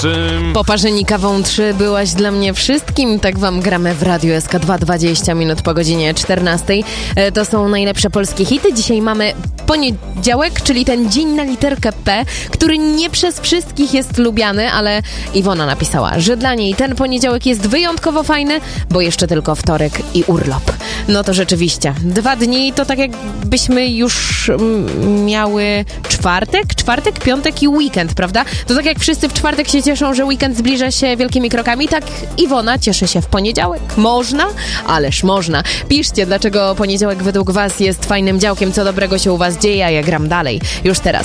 Poparzeni kawą 3 byłaś dla mnie wszystkim, tak wam gramy w Radiu SK2 20 minut po godzinie 14. To są najlepsze polskie hity. Dzisiaj mamy poniedziałek, czyli ten dzień na literkę P, który nie przez wszystkich jest lubiany, ale Iwona napisała, że dla niej ten poniedziałek jest wyjątkowo fajny, bo jeszcze tylko wtorek i urlop. No to rzeczywiście, 2 dni to tak jakbyśmy już miały czwartek, piątek i weekend, prawda? To tak jak wszyscy w czwartek się cieszą, że weekend zbliża się wielkimi krokami, tak Iwona cieszy się w poniedziałek. Można? Ależ można. Piszcie, dlaczego poniedziałek według was jest fajnym działkiem, co dobrego się u was dzieje, a ja gram dalej. Już teraz